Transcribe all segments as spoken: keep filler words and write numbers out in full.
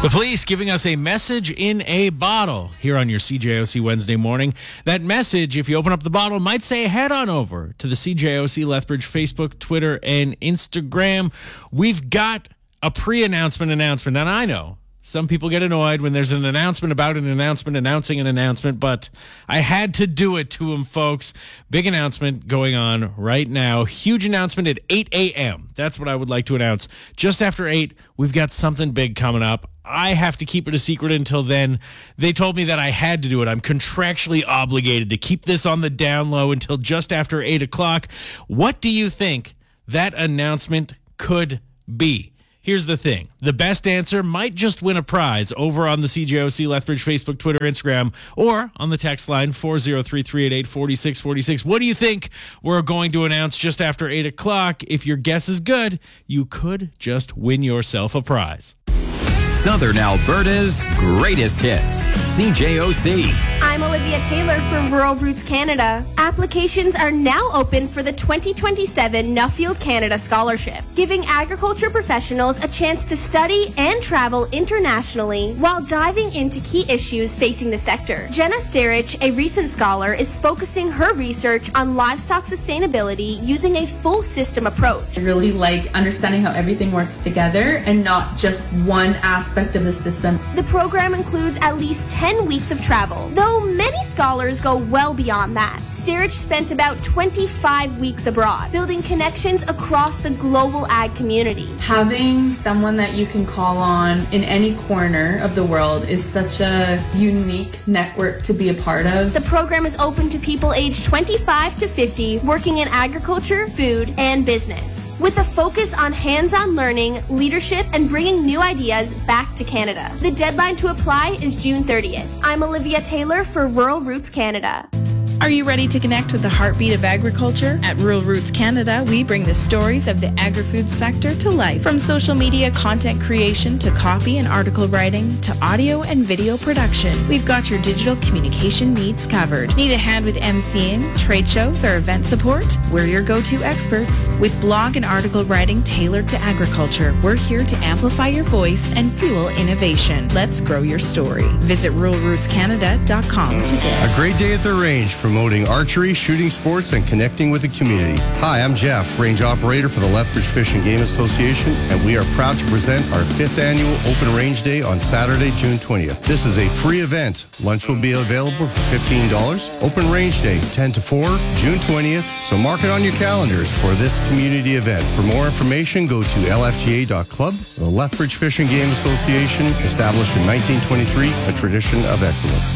The police giving us a message in a bottle here on your C J O C Wednesday morning. That message, if you open up the bottle, might say head on over to the C J O C Lethbridge Facebook, Twitter, and Instagram. We've got a pre-announcement announcement, and I know some people get annoyed when there's an announcement about an announcement announcing an announcement, but I had to do it to them, folks. Big announcement going on right now. Huge announcement at eight a.m. That's what I would like to announce. Just after eight, we've got something big coming up. I have to keep it a secret until then. They told me that I had to do it. I'm contractually obligated to keep this on the down low until just after eight o'clock. What do you think that announcement could be? Here's the thing. The best answer might just win a prize over on the C J O C Lethbridge Facebook, Twitter, Instagram, or on the text line four oh three, three eight eight, four six four six. What do you think we're going to announce just after eight o'clock? If your guess is good, you could just win yourself a prize. Southern Alberta's greatest hits. C J O C. I'm Olivia Taylor from Rural Roots Canada. Applications are now open for the twenty twenty-seven Nuffield Canada Scholarship, giving agriculture professionals a chance to study and travel internationally while diving into key issues facing the sector. Jenna Sterich, a recent scholar, is focusing her research on livestock sustainability using a full system approach. I really like understanding how everything works together and not just one aspect of the system. The program includes at least ten weeks of travel, though many scholars go well beyond that. Sterich spent about twenty-five weeks abroad, building connections across the global ag community. Having someone that you can call on in any corner of the world is such a unique network to be a part of. The program is open to people aged twenty-five to fifty working in agriculture, food, and business, with a focus on hands-on learning, leadership, and bringing new ideas back to Canada. The deadline to apply is June thirtieth. I'm Olivia Taylor for Rural Roots Canada. Are you ready to connect with the heartbeat of agriculture? At Rural Roots Canada, we bring the stories of the agri-food sector to life. From social media content creation to copy and article writing to audio and video production, we've got your digital communication needs covered. Need a hand with emceeing, trade shows, or event support? We're your go-to experts. With blog and article writing tailored to agriculture, we're here to amplify your voice and fuel innovation. Let's grow your story. Visit rural roots canada dot com today. A great day at the range, promoting archery, shooting sports, and connecting with the community. Hi, I'm Jeff, range operator for the Lethbridge Fish and Game Association, and we are proud to present our fifth annual Open Range Day on Saturday, June twentieth. This is a free event. Lunch will be available for fifteen dollars. Open Range Day, ten to four, June twentieth, so mark it on your calendars for this community event. For more information, go to L F G A dot club. The Lethbridge Fish and Game Association, established in nineteen twenty-three, a tradition of excellence.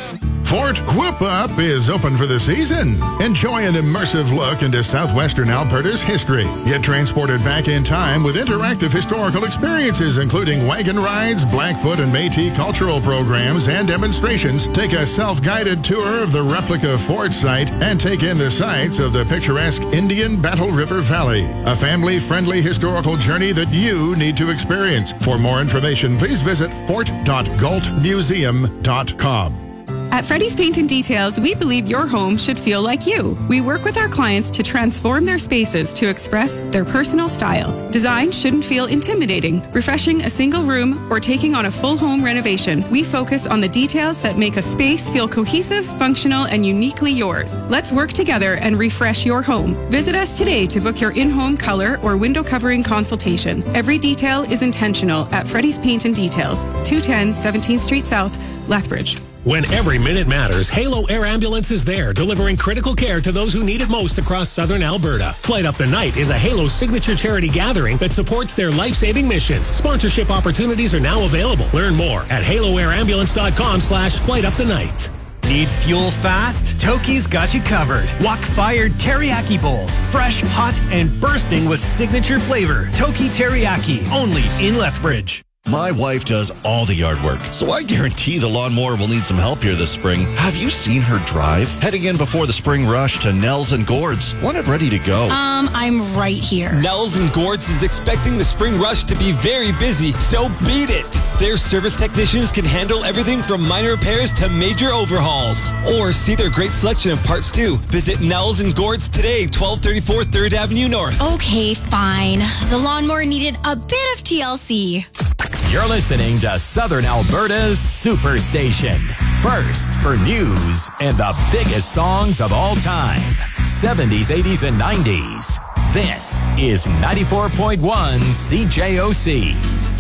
Fort Whoop Up is open for the season. Enjoy an immersive look into southwestern Alberta's history. Get transported back in time with interactive historical experiences, including wagon rides, Blackfoot and Métis cultural programs, and demonstrations. Take a self-guided tour of the replica fort site and take in the sights of the picturesque Indian Battle River Valley. A family-friendly historical journey that you need to experience. For more information, please visit fort dot galt museum dot com. At Freddy's Paint and Details, we believe your home should feel like you. We work with our clients to transform their spaces to express their personal style. Design shouldn't feel intimidating. Refreshing a single room or taking on a full home renovation, we focus on the details that make a space feel cohesive, functional, and uniquely yours. Let's work together and refresh your home. Visit us today to book your in-home color or window covering consultation. Every detail is intentional at Freddy's Paint and Details, two ten seventeenth Street South, Lethbridge. When every minute matters, Halo Air Ambulance is there, delivering critical care to those who need it most across southern Alberta. Flight Up the Night is a Halo signature charity gathering that supports their life-saving missions. Sponsorship opportunities are now available. Learn more at halo air ambulance dot com slash flight up the night. Need fuel fast? Toki's got you covered. Wok-fired teriyaki bowls. Fresh, hot, and bursting with signature flavor. Toki Teriyaki, only in Lethbridge. My wife does all the yard work, so I guarantee the lawnmower will need some help here this spring. Have you seen her drive? Heading in before the spring rush to Nels and Gord's. Want it ready to go. Um, I'm right here. Nels and Gord's is expecting the spring rush to be very busy, so beat it. Their service technicians can handle everything from minor repairs to major overhauls. Or see their great selection of parts too. Visit Nels and Gord's today, twelve thirty-four third Avenue North. Okay, fine. The lawnmower needed a bit of T L C. You're listening to Southern Alberta's Superstation. First for news and the biggest songs of all time. seventies, eighties, and nineties. This is ninety-four point one C J O C.